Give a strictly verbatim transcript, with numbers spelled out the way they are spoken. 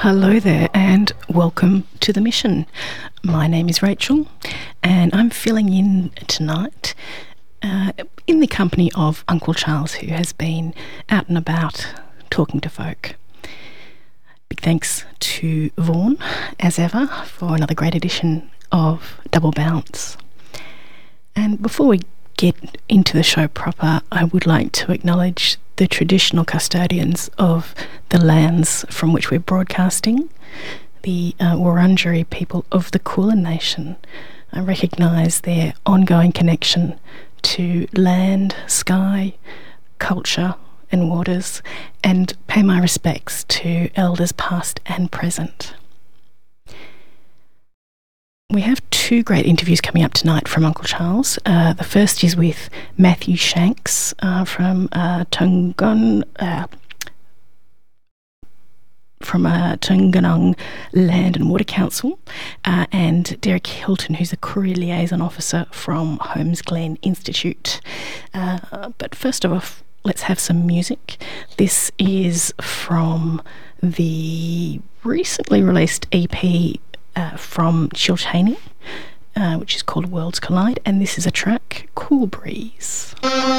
Hello there and welcome to The Mission. My name is Rachel and I'm filling in tonight uh, in the company of Uncle Charles, who has been out and about talking to folk. Big thanks to Vaughan, as ever, for another great edition of Double Bounce. And before we get into the show proper, I would like to acknowledge the traditional custodians of the lands from which we're broadcasting, the uh, Wurundjeri people of the Kulin Nation. I recognise their ongoing connection to land, sky, culture and waters, and pay my respects to elders past and present. We have two great interviews coming up tonight from Uncle Charles. Uh, the first is with Matthew Shanks uh, from uh, Tungun, uh, from uh, Tunganong Land and Water Council, uh, and Derek Hilton, who's a Koori Liaison Officer from Holmes Glen Institute. Uh, but first of all, let's have some music. This is from the recently released E P Uh, from Chiltany, uh, which is called Worlds Collide, and this is a track, Cool Breeze.